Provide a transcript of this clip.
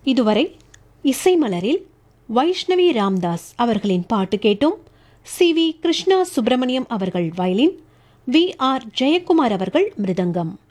இதுவரை இசைமலரில் வைஷ்ணவி ராம்தாஸ் அவர்களின் பாட்டு கேட்டோம். சி.வி. கிருஷ்ணா சுப்பிரமணியம் அவர்கள் வயலின், வி.ஆர். ஜெயக்குமார் அவர்கள் மிருதங்கம்.